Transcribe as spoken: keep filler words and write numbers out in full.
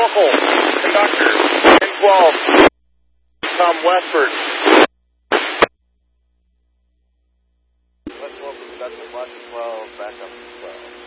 local conductor, ten twelve, come westward. Let's go for conductor, twelve, back up to twelve.